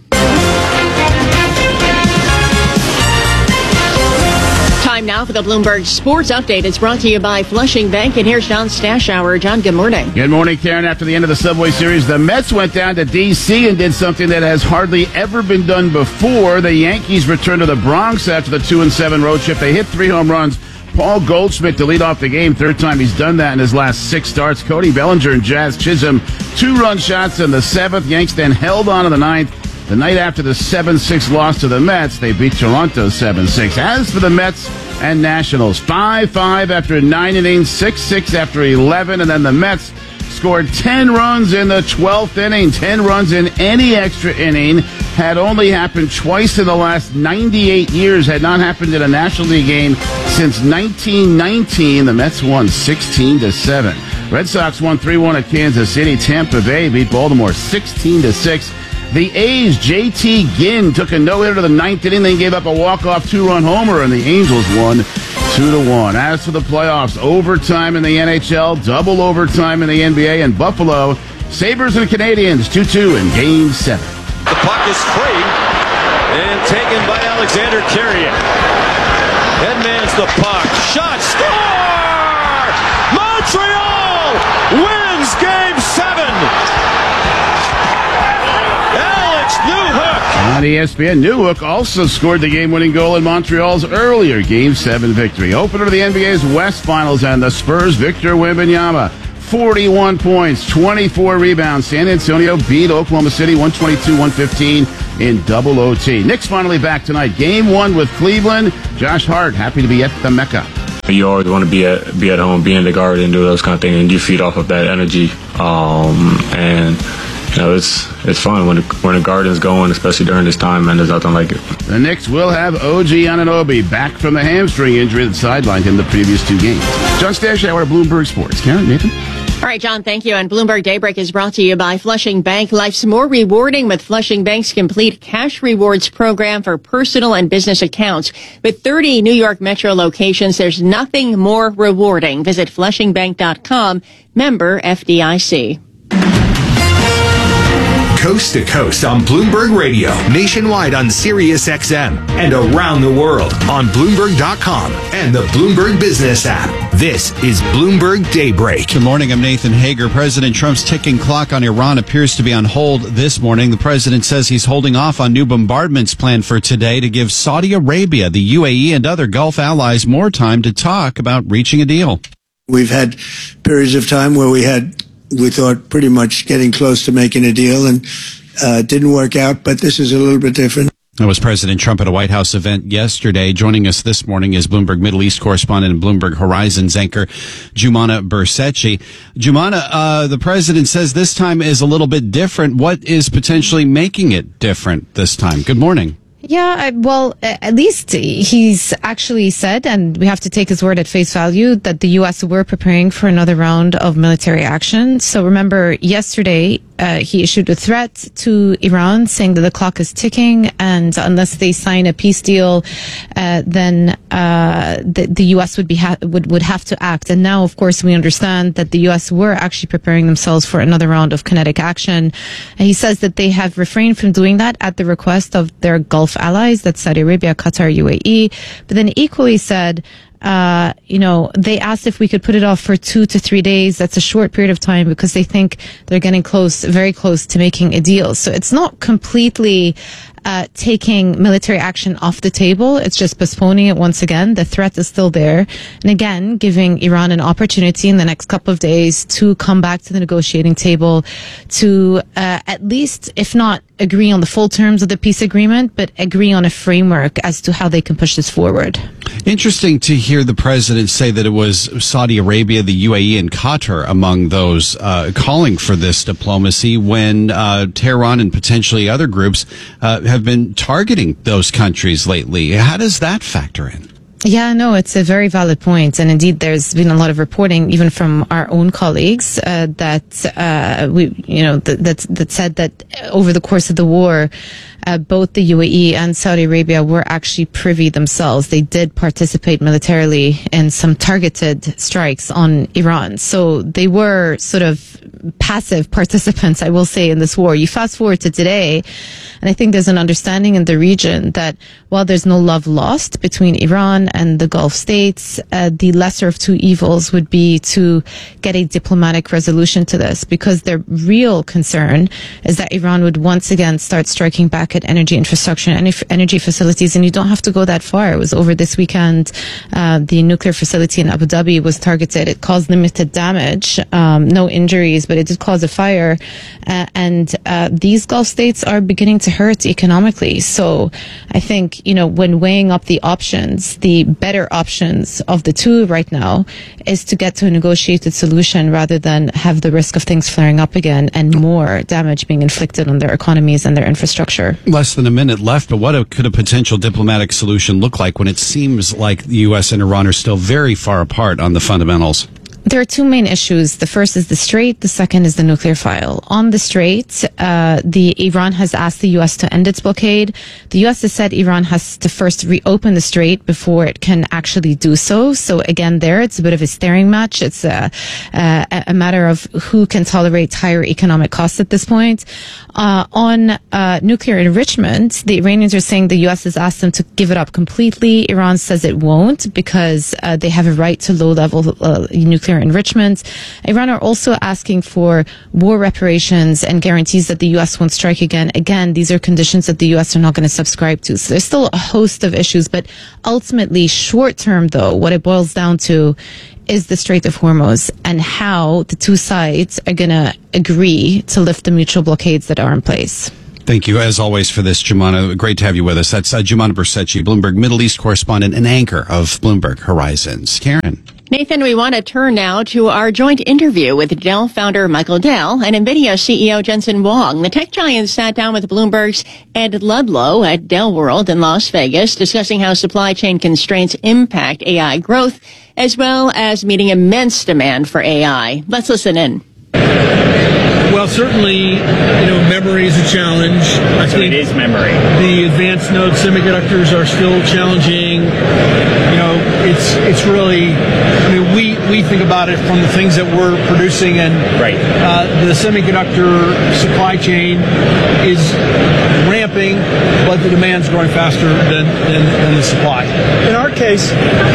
Time now for the Bloomberg Sports Update. It's brought to you by Flushing Bank. And here's John Stashower. John, good morning. Good morning, Karen. After the end of the Subway Series, the Mets went down to D.C. and did something that has hardly ever been done before. The Yankees returned to the Bronx after the 2-7 road trip. They hit 3 home runs. Paul Goldschmidt to lead off the game. 3rd time he's done that in his last 6 starts. Cody Bellinger and Jazz Chisholm, 2-run shots in the 7th. Yanks then held on in the 9th. The night after the 7-6 loss to the Mets, they beat Toronto 7-6. As for the Mets and Nationals, 5-5 after 9 innings, 6-6 after 11, and then the Mets scored 10 runs in the 12th inning, 10 runs in any extra inning. had only happened twice in the last 98 years, had not happened in a National League game since 1919. The Mets won 16-7. Red Sox won 3-1 at Kansas City. Tampa Bay beat Baltimore 16-6. The A's' J.T. Ginn took a no-hitter to the ninth inning, then gave up a walk-off two-run homer, and the Angels won 2-1. As for the playoffs, overtime in the NHL, double overtime in the NBA, and Buffalo, Sabres and Canadiens 2-2 in Game 7. The puck is free and taken by Alexander Carrier. Headmans the puck. Shot. Score! Montreal wins Game 7. On ESPN, Newhook also scored the game-winning goal in Montreal's earlier Game 7 victory. Opener to the NBA's West Finals, and the Spurs' Victor Wembanyama, 41 points, 24 rebounds. San Antonio beat Oklahoma City 122-115 in double OT. Knicks finally back tonight. Game 1 with Cleveland. Josh Hart happy to be at the Mecca. You always want to be at home, be in the Garden, do those kind of things, and you feed off of that energy. And you know, it's fun when the Garden's going, especially during this time, man. There's nothing like it. The Knicks will have OG Anunoby back from the hamstring injury that sidelined him the previous 2 games. John Stashauer, Bloomberg Sports. Karen, Nathan? All right, John, thank you. And Bloomberg Daybreak is brought to you by Flushing Bank. Life's more rewarding with Flushing Bank's complete cash rewards program for personal and business accounts. With 30 New York Metro locations, there's nothing more rewarding. Visit flushingbank.com, member FDIC. Coast to coast on Bloomberg Radio, nationwide on Sirius XM, and around the world on Bloomberg.com and the Bloomberg Business app. This is Bloomberg Daybreak. Good morning, I'm Nathan Hager. President Trump's ticking clock on Iran appears to be on hold this morning. The president says he's holding off on new bombardments planned for today to give Saudi Arabia, the UAE, and other Gulf allies more time to talk about reaching a deal. We've had periods of time where we thought pretty much getting close to making a deal, and it didn't work out, but this is a little bit different. That was President Trump at a White House event yesterday. Joining us this morning is Bloomberg Middle East correspondent and Bloomberg Horizons anchor Jumana Bersecci. Jumana, the president says this time is a little bit different. What is potentially making it different this time? Good morning. Yeah, well, at least he's actually said, and we have to take his word at face value, that the U.S. were preparing for another round of military action. So remember, yesterday, he issued a threat to Iran saying that the clock is ticking, and unless they sign a peace deal, then the U.S. would have to act. And now, of course, we understand that the U.S. were actually preparing themselves for another round of kinetic action. And he says that they have refrained from doing that at the request of their Gulf allies, that's Saudi Arabia, Qatar, UAE, but then equally said, they asked if we could put it off for 2 to 3 days. That's a short period of time because they think they're getting very close to making a deal. So it's not completely taking military action off the table. It's just postponing it once again. The threat is still there. And again, giving Iran an opportunity in the next couple of days to come back to the negotiating table to at least, if not agree on the full terms of the peace agreement, but agree on a framework as to how they can push this forward. Interesting to hear the president say that it was Saudi Arabia, the UAE, and Qatar among those calling for this diplomacy when Tehran and potentially other groups have been targeting those countries lately. How does that factor in? Yeah, no, it's a very valid point. And indeed, there's been a lot of reporting, even from our own colleagues, that said that over the course of the war, both the UAE and Saudi Arabia were actually privy themselves. They did participate militarily in some targeted strikes on Iran. So they were sort of passive participants, I will say, in this war. You fast forward to today, and I think there's an understanding in the region that while there's no love lost between Iran and the Gulf states, the lesser of two evils would be to get a diplomatic resolution to this, because their real concern is that Iran would once again start striking back at energy infrastructure and energy facilities. And you don't have to go that far. It was over this weekend. The nuclear facility in Abu Dhabi was targeted. It caused limited damage, no injuries, but it did cause a fire. And these Gulf states are beginning to hurt economically. So I think, when weighing up the options, the the better options of the two right now is to get to a negotiated solution rather than have the risk of things flaring up again and more damage being inflicted on their economies and their infrastructure. Less than a minute left, but what could a potential diplomatic solution look like when it seems like the U.S. and Iran are still very far apart on the fundamentals? There are two main issues. The first is the Strait. The second is the nuclear file. On the Strait, Iran has asked the U.S. to end its blockade. The U.S. has said Iran has to first reopen the Strait before it can actually do so. So again, it's a bit of a staring match. It's a matter of who can tolerate higher economic costs at this point. On nuclear enrichment, the Iranians are saying the U.S. has asked them to give it up completely. Iran says it won't because they have a right to low-level nuclear enrichment. Iran are also asking for war reparations and guarantees that the U.S. won't strike again. Again, these are conditions that the U.S. are not going to subscribe to. So there's still a host of issues, but ultimately, short term, though, what it boils down to is the Strait of Hormuz and how the two sides are going to agree to lift the mutual blockades that are in place. Thank you, as always, for this, Jumana. Great to have you with us. That's Jumana Bercetche, Bloomberg Middle East correspondent and anchor of Bloomberg Horizons. Karen. Nathan, we want to turn now to our joint interview with Dell founder Michael Dell and NVIDIA CEO Jensen Huang. The tech giant sat down with Bloomberg's Ed Ludlow at Dell World in Las Vegas, discussing how supply chain constraints impact AI growth, as well as meeting immense demand for AI. Let's listen in. Well, certainly, memory is a challenge. I think it is memory. The advanced node semiconductors are still challenging. It's really, we think about it from the things that we're producing, and the semiconductor supply chain is ramping, but the demand's growing faster than the supply. In our case,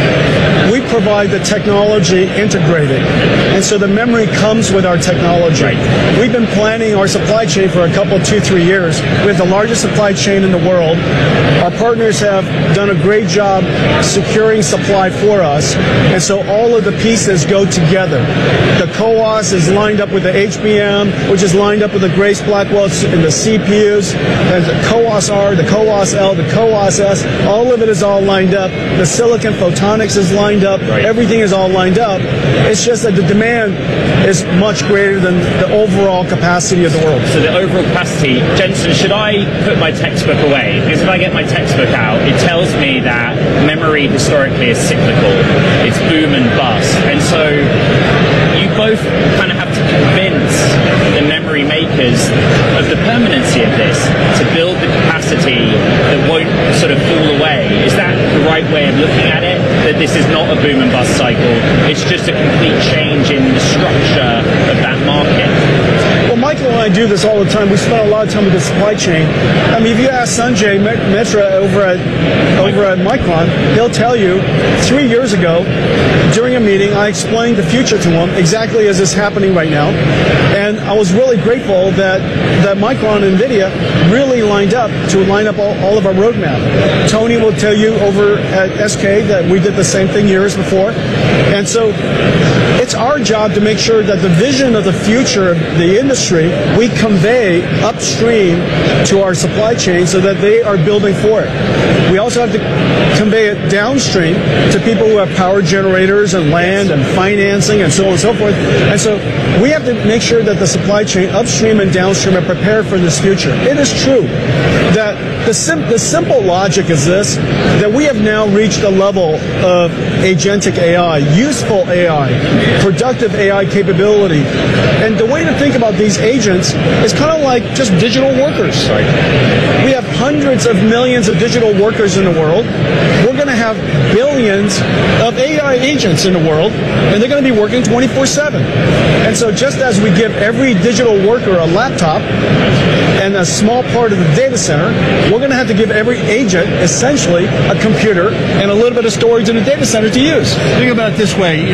we provide the technology integrated, and so the memory comes with our technology. We've been planning our supply chain for a couple, 2-3 years. We have the largest supply chain in the world. Our partners have done a great job securing supply for us, and so all of the pieces go together. The CoWoS is lined up with the HBM, which is lined up with the Grace Blackwell and the CPUs, and the CoWoS-R, the CoWoS-L, the CoWoS-S. All of it is all lined up. The silicon photonics is lined up. Everything is all lined up. It's just that the demand is much greater than the overall capacity of the world. So the overall capacity, Jensen, should I put my textbook away? Because if I get my textbook out, it tells me that memory historically is cyclical. It's boom and bust. And so you both kind of have to convince the memory makers of the permanency of this to build the capacity that won't sort of fall away. Is that the right way of looking at it? That this is not a boom and bust cycle, it's just a complete change in the structure of that market? Well, Michael and I do this all the time. We spend a lot of time with the supply chain. If you ask Sanjay Mehta over at Micron, he'll tell you 3 years ago, during a meeting, I explained the future to him exactly as is happening right now. And I was really grateful that Micron and NVIDIA really lined up all of our roadmap. Tony will tell you over at SK that we did the same thing years before. And so it's our job to make sure that the vision of the future of the industry, we convey upstream to our supply chain so that they are building for it. We also have to convey it downstream to people who have power generators and land and financing and so on and so forth. And so we have to make sure that the supply chain upstream and downstream are prepared for this future. It is true that the simple logic is this, that we have now reached a level of agentic AI, useful AI, productive AI capability. And the way to think about these agents is kind of like just digital workers. We have hundreds of millions of digital workers in the world. We're going to have billions of AI agents in the world, and they're going to be working 24/7. And so just as we give every digital worker a laptop and a small part of the data center, we're going to have to give every agent essentially a computer and a little bit of storage in the data center to use. Think about it this way,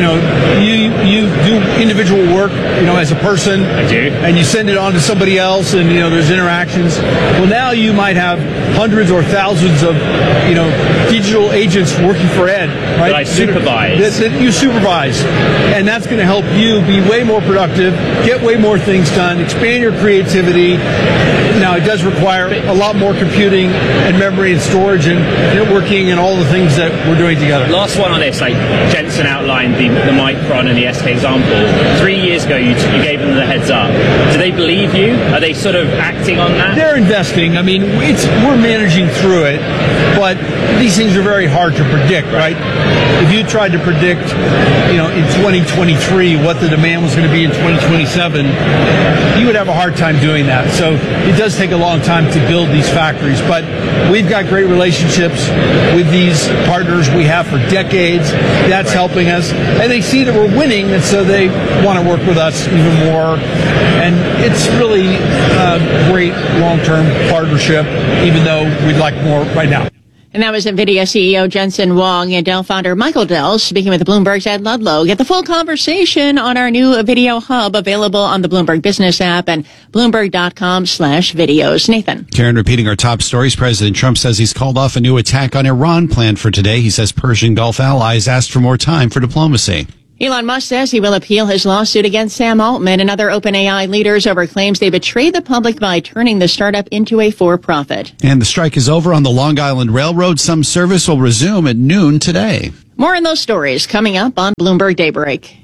you do individual work, as a person. I do. And you send it on to somebody else, and, there's interactions. Well, now you might have hundreds or thousands of, digital agents working for Ed, right? That I supervise. That you supervise. And that's going to help you be way more productive, get way more things done, expand your creativity. Now, it does require a lot more computing computing and memory and storage and networking and all the things that we're doing together. Last one on this, like Jensen outlined the Micron and the SK example. 3 years ago, you gave them the heads up. Do they believe you? Are they sort of acting on that? They're investing. I mean, we're managing through it, but these things are very hard to predict, right? If you tried to predict, in 2023 what the demand was going to be in 2027, you would have a hard time doing that. So it does take a long time to build these factories, but we've got great relationships with these partners we have for decades. That's helping us, and they see that we're winning, and so they want to work with us even more. And it's really a great long-term partnership, even though we'd like more right now. And that was NVIDIA CEO Jensen Huang and Dell founder Michael Dell speaking with Bloomberg's Ed Ludlow. Get the full conversation on our new video hub available on the Bloomberg Business app and Bloomberg.com/videos. Nathan. Karen, repeating our top stories, President Trump says he's called off a new attack on Iran planned for today. He says Persian Gulf allies asked for more time for diplomacy. Elon Musk says he will appeal his lawsuit against Sam Altman and other OpenAI leaders over claims they betrayed the public by turning the startup into a for-profit. And the strike is over on the Long Island Railroad. Some service will resume at noon today. More on those stories coming up on Bloomberg Daybreak.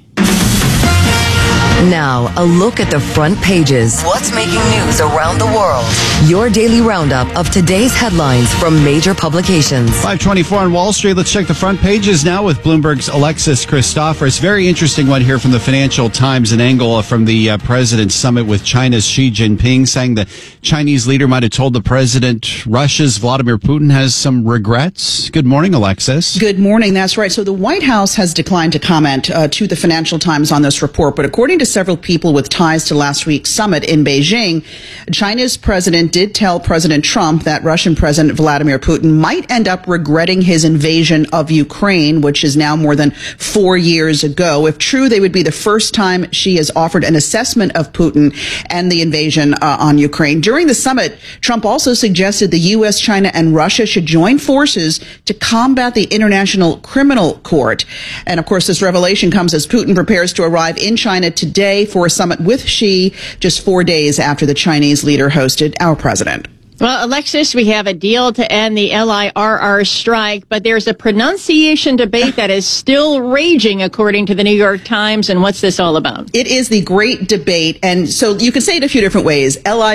Now, a look at the front pages. What's making news around the world? Your daily roundup of today's headlines from major publications. 524 on Wall Street. Let's check the front pages now with Bloomberg's Alexis Christoforous. Very interesting one here from the Financial Times, an angle from the President's summit with China's Xi Jinping, saying the Chinese leader might have told the president Russia's Vladimir Putin has some regrets. Good morning, Alexis. Good morning. That's right. So the White House has declined to comment to the Financial Times on this report, but according to several people with ties to last week's summit in Beijing, China's president did tell President Trump that Russian President Vladimir Putin might end up regretting his invasion of Ukraine, which is now more than 4 years ago. If true, they would be the first time Xi has offered an assessment of Putin and the invasion on Ukraine. During the summit, Trump also suggested the U.S., China, and Russia should join forces to combat the International Criminal Court. And of course, this revelation comes as Putin prepares to arrive in China today for a summit with Xi, just 4 days after the Chinese leader hosted our president. Well, Alexis, we have a deal to end the LIRR strike, but there's a pronunciation debate that is still raging, according to the New York Times. And what's this all about? It is the great debate. And so you can say it a few different ways.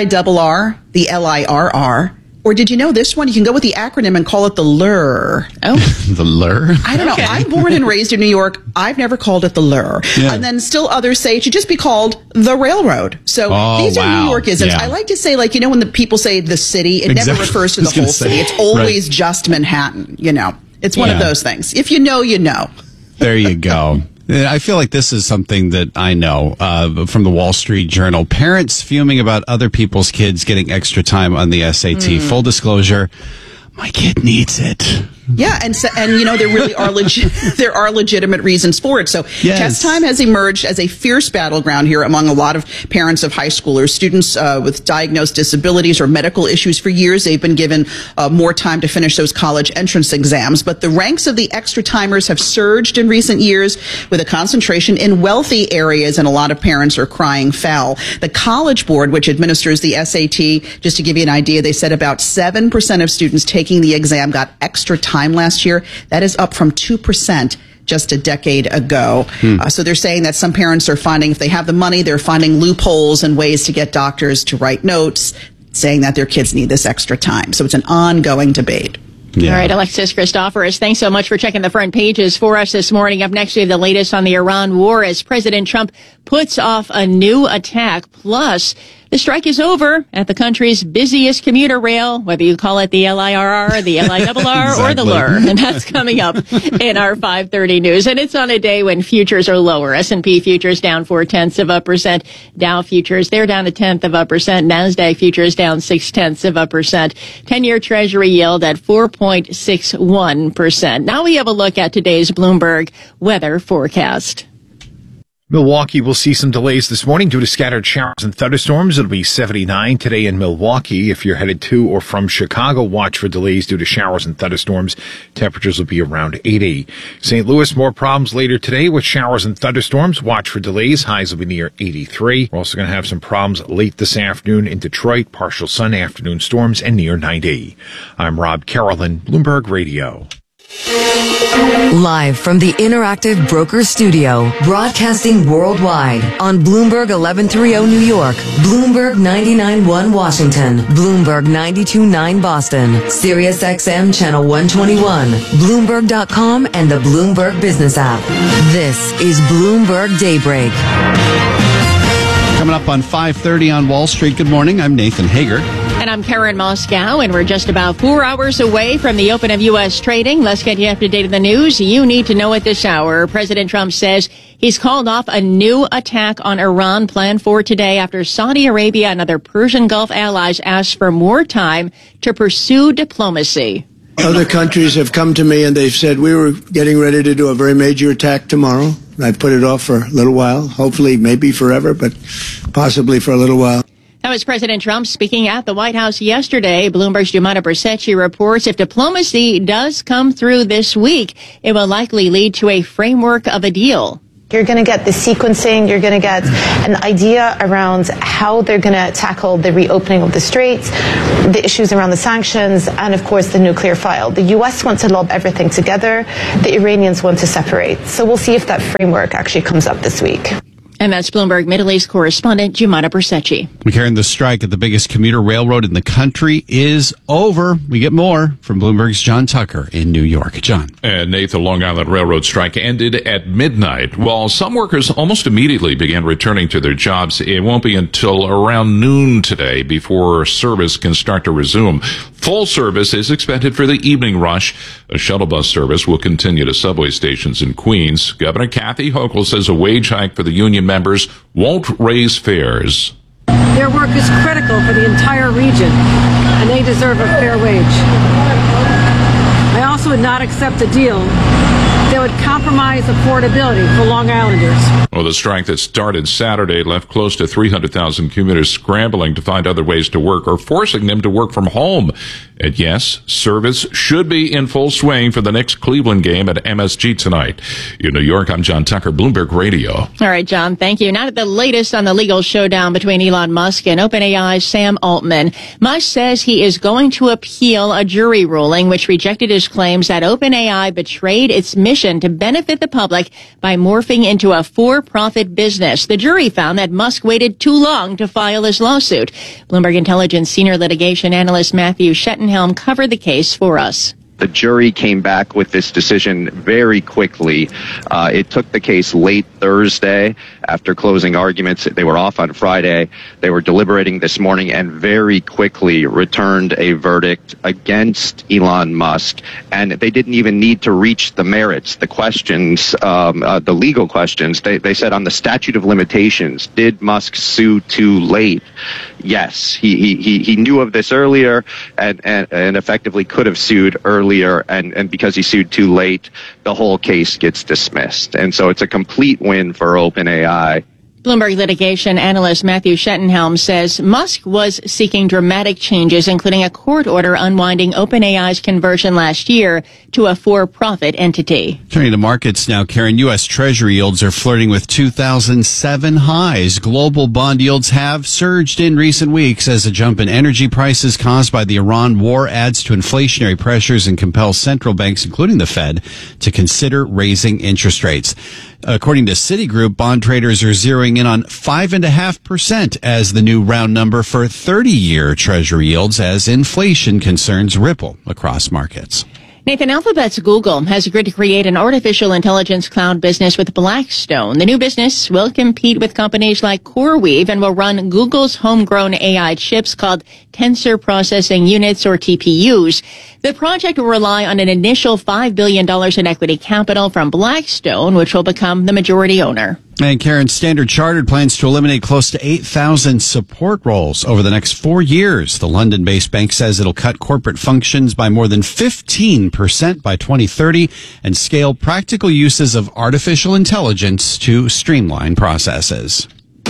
LIRR, the LIRR. Or did you know this one? You can go with the acronym and call it the LUR. Oh. The LUR? I don't know. I'm born and raised in New York. I've never called it the LUR. Yeah. And then still others say it should just be called the railroad. So these are New Yorkisms. Yeah. I like to say, when the people say the city, it never refers to the whole city. It's always just Manhattan, It's one of those things. If you know, you know. There you go. I feel like this is something that I know from the Wall Street Journal. Parents fuming about other people's kids getting extra time on the SAT. Full disclosure, my kid needs it. Yeah, and there really are there are legitimate reasons for it. So test time has emerged as a fierce battleground here among a lot of parents of high schoolers, students with diagnosed disabilities or medical issues. For years, they've been given more time to finish those college entrance exams. But the ranks of the extra timers have surged in recent years with a concentration in wealthy areas, and a lot of parents are crying foul. The College Board, which administers the SAT, just to give you an idea, they said about 7% of students taking the exam got extra time last year. That is up from 2% just a decade ago. So they're saying that some parents are finding, if they have the money, they're finding loopholes and ways to get doctors to write notes, saying that their kids need this extra time. So it's an ongoing debate. Yeah. All right, Alexis Christoforous, thanks so much for checking the front pages for us this morning. Up next, we have the latest on the Iran war as President Trump puts off a new attack. Plus, the strike is over at the country's busiest commuter rail, whether you call it the LIRR, the LIRR, or the LUR. And that's coming up in our 5:30 news. And it's on a day when futures are lower. S&P futures down 0.4%. Dow futures, they're down 0.1%. NASDAQ futures down 0.6%. 10-year Treasury yield at 4.61%. Now we have a look at today's Bloomberg weather forecast. Milwaukee will see some delays this morning due to scattered showers and thunderstorms. It'll be 79 today in Milwaukee. If you're headed to or from Chicago, watch for delays due to showers and thunderstorms. Temperatures will be around 80. St. Louis, more problems later today with showers and thunderstorms. Watch for delays. Highs will be near 83. We're also going to have some problems late this afternoon in Detroit. Partial sun, afternoon storms, and near 90. I'm Rob Carolyn, Bloomberg Radio. Live from the Interactive Brokers Studio, broadcasting worldwide on Bloomberg 1130 New York, Bloomberg 99.1 Washington, Bloomberg 92.9 Boston, Sirius XM Channel 121, Bloomberg.com, and the Bloomberg Business app. This is Bloomberg Daybreak. Coming up on 5:30 on Wall Street. Good morning. I'm Nathan Hager. And I'm Karen Moscow, and we're just about 4 hours away from the open of U.S. trading. Let's get you up to date on the news you need to know at this hour. President Trump says he's called off a new attack on Iran planned for today after Saudi Arabia and other Persian Gulf allies asked for more time to pursue diplomacy. Other countries have come to me and they've said we were getting ready to do a very major attack tomorrow. I put it off for a little while, hopefully maybe forever, but possibly for a little while. That was President Trump speaking at the White House yesterday. Bloomberg's Giuliana Bracecci reports if diplomacy does come through this week, it will likely lead to a framework of a deal. You're going to get the sequencing, you're going to get an idea around how they're going to tackle the reopening of the straits, the issues around the sanctions, and of course the nuclear file. The U.S. wants to lob everything together, the Iranians want to separate. So we'll see if that framework actually comes up this week. And that's Bloomberg Middle East correspondent Giuliana Bracecci. Karen, the strike at the biggest commuter railroad in the country is over. We get more from Bloomberg's John Tucker in New York. John. And Nathan, Long Island Railroad strike ended at midnight. While some workers almost immediately began returning to their jobs, it won't be until around noon today before service can start to resume. Full service is expected for the evening rush. A shuttle bus service will continue to subway stations in Queens. Governor Kathy Hochul says a wage hike for the union members won't raise fares. Their work is critical for the entire region, and they deserve a fair wage. I also would not accept a deal that would compromise affordability for Long Islanders. Well, the strike that started Saturday left close to 300,000 commuters scrambling to find other ways to work or forcing them to work from home. And yes, service should be in full swing for the next Cleveland game at MSG tonight. In New York, I'm John Tucker, Bloomberg Radio. All right, John, thank you. Now to the latest on the legal showdown between Elon Musk and OpenAI's Sam Altman. Musk says he is going to appeal a jury ruling which rejected his claims that OpenAI betrayed its mission to benefit the public by morphing into a for-profit business. The jury found that Musk waited too long to file his lawsuit. Bloomberg Intelligence senior litigation analyst Matthew Schettenhelm covered the case for us. The jury came back with this decision very quickly. It took the case late Thursday after closing arguments. They were off on Friday. They were deliberating this morning and very quickly returned a verdict against Elon Musk. And they didn't even need to reach the merits, the questions, the legal questions. They said on the statute of limitations, did Musk sue too late? Yes, he knew of this earlier and effectively could have sued earlier, and because he sued too late, the whole case gets dismissed. And so it's a complete win for OpenAI. Bloomberg litigation analyst Matthew Schettenhelm says Musk was seeking dramatic changes, including a court order unwinding OpenAI's conversion last year to a for-profit entity. Turning to markets now, Karen, U.S. Treasury yields are flirting with 2007 highs. Global bond yields have surged in recent weeks as a jump in energy prices caused by the Iran war adds to inflationary pressures and compels central banks, including the Fed, to consider raising interest rates. According to Citigroup, bond traders are zeroing in on 5.5% as the new round number for 30-year Treasury yields as inflation concerns ripple across markets. Nathan, Alphabet's Google has agreed to create an artificial intelligence cloud business with Blackstone. The new business will compete with companies like CoreWeave and will run Google's homegrown AI chips called Tensor Processing Units, or TPUs. The project will rely on an initial $5 billion in equity capital from Blackstone, which will become the majority owner. And Karen, Standard Chartered plans to eliminate close to 8,000 support roles over the next 4 years. The London-based bank says it'll cut corporate functions by more than 15% by 2030 and scale practical uses of artificial intelligence to streamline processes.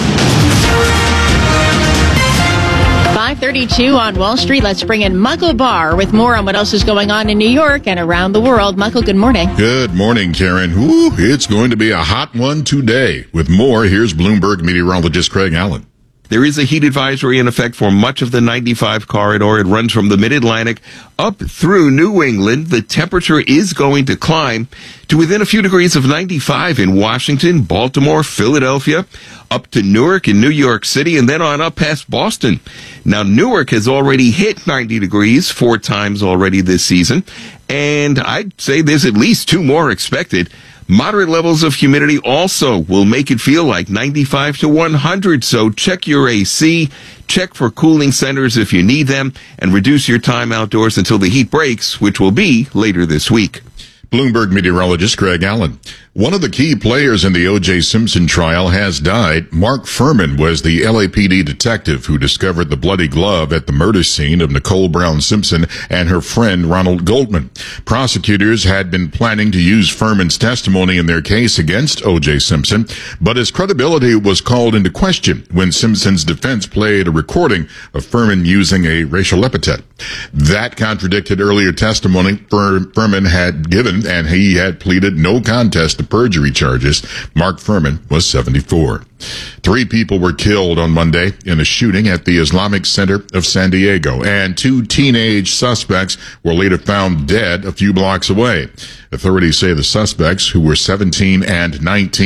5:32 on Wall Street. Let's bring in Michael Barr with more on what else is going on in New York and around the world. Michael, good morning. Good morning, Karen. Ooh, it's going to be a hot one today. With more, here's Bloomberg meteorologist Craig Allen. There is a heat advisory in effect for much of the 95 corridor. It runs from the mid-Atlantic up through New England. The temperature is going to climb to within a few degrees of 95 in Washington, Baltimore, Philadelphia, up to Newark and New York City, and then on up past Boston. Now, Newark has already hit 90 degrees 4 times already this season, and I'd say there's at least 2 more expected. Moderate levels of humidity also will make it feel like 95 to 100, so check your AC, check for cooling centers if you need them, and reduce your time outdoors until the heat breaks, which will be later this week. Bloomberg meteorologist Craig Allen. One of the key players in the O.J. Simpson trial has died. Mark Furman was the LAPD detective who discovered the bloody glove at the murder scene of Nicole Brown Simpson and her friend Ronald Goldman. Prosecutors had been planning to use Furman's testimony in their case against O.J. Simpson, but his credibility was called into question when Simpson's defense played a recording of Furman using a racial epithet. That contradicted earlier testimony Furman had given, and he had pleaded no contest to perjury charges. Mark Furman was 74. 3 people were killed on Monday in a shooting at the Islamic Center of San Diego, and 2 teenage suspects were later found dead a few blocks away. Authorities say the suspects, who were 17 and 19,